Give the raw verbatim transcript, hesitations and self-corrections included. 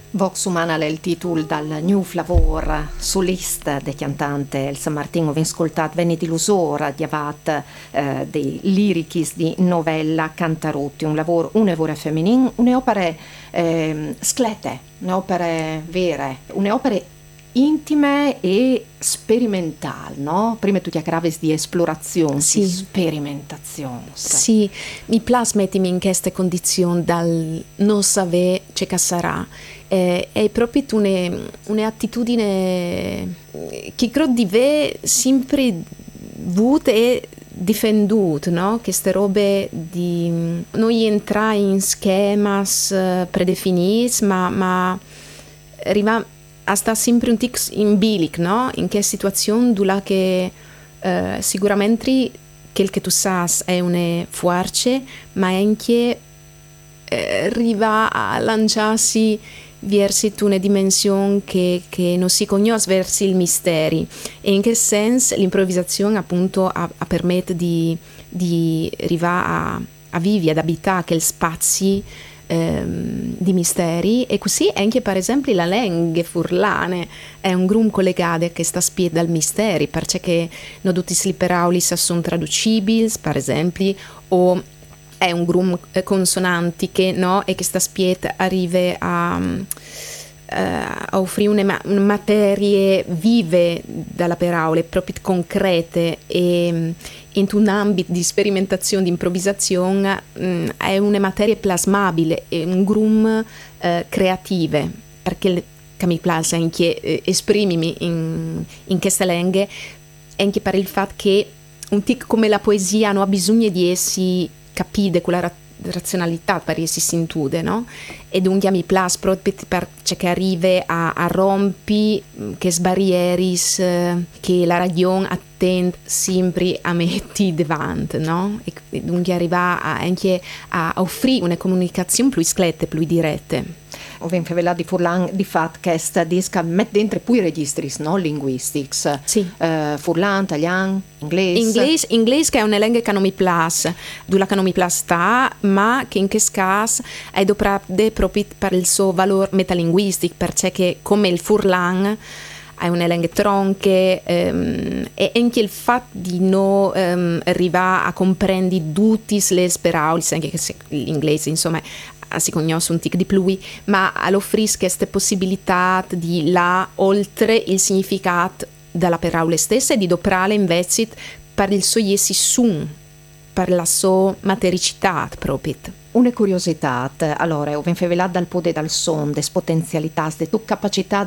Vox Umana è il titolo dal New Flavor solista del cantante il San Martino. Vi ascoltate Veni di Lusora, di avat eh, dei lirichis di novella Cantarutti, un lavoro, un'opera femminile, un'opera eh, sclete, un'opera vere, un'opera intime e sperimentali, no? Prima tu chiacchieravi di esplorazione, sì. di sperimentazione. Sì, mi piace mettermi in queste condizioni dal non sapere ciò che sarà. Eh, è proprio une, un'attitudine che credo di avere sempre avuto e difenduto, no? Queste robe di non entrare in schemas predefiniti, ma, ma arriva a stare sempre un tic in bilic, no? In che situazione dove che eh, sicuramente quel che tu sai è una forza, ma anche eh, arriva a lanciarsi verso una dimensione che, che non si conosce, verso il mistero. E in che senso l'improvvisazione appunto a, a permette di, di arrivare a, a vivere, ad abitare quei spazi ehm, di misteri. E così anche per esempio la lingua furlane è un gruppo collegato che sta spiegando dal mistero, perché non tutti i parauli sono traducibili, per esempio, o è un gruppo consonanti che no e che sta spiet arriva a, uh, a offrire una, ma- una materie vive dalla paraula, proprio concrete, e in un ambito di sperimentazione, di improvvisazione mh, è una materia plasmabile, è un gruppo uh, creative, perché che mi piace anche eh, esprimermi in, in queste lingue, anche per il fatto che un tic come la poesia non ha bisogno di essere capire quella ra- razionalità per essi si intude, no? E dunque mi piace proprio perché che arriva a, a rompi che sbarrieri che la ragione attende sempre a metti davanti, no? E, e dunque arriva a, anche a offrire una comunicazione più sclette, più dirette. Ovviamente ve la di Furlan di fatto che sta disca mette dentro poi registri no linguistics, sì. uh, Furlan, italiano, inglese. Inglese, inglese che è una lingua che non mi piace, dove che non mi piace sta, ma che in questo caso è proprio per il suo valore metalinguistico, perché che come il Furlan è una lingua tronche ehm, e anche il fatto di non ehm, arrivare a comprendere tutte le parole, anche se l'inglese insomma si conosce un tic di più, ma all'offrire queste possibilità di là oltre il significato della parola stessa e di doprare invece per il suo essi sun, per la sua matericità proprio. Una curiosità, allora, ovviamente dal potere dal son, des potenzialità, de tu capacità